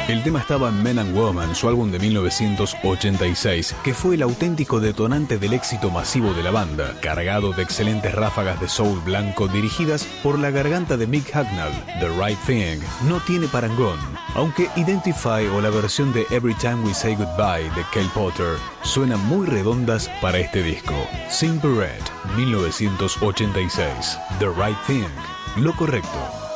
El tema estaba en Men and Woman, su álbum de 1986, que fue el auténtico detonante del éxito masivo de la banda, cargado de excelentes ráfagas de soul blanco dirigidas por la garganta de Mick Hucknall. The Right Thing no tiene parangón, aunque Identify o la versión de Every Time We Say Goodbye de Cale Potter suenan muy redondas para este disco. Simple Red, 1986. The Right Thing, lo correcto.